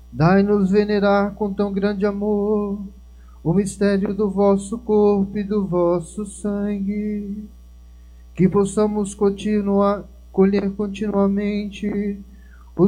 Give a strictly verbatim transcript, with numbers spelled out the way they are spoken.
Dai-nos venerar com tão grande amor o mistério do vosso corpo e do vosso sangue, que possamos continuar, colher continuamente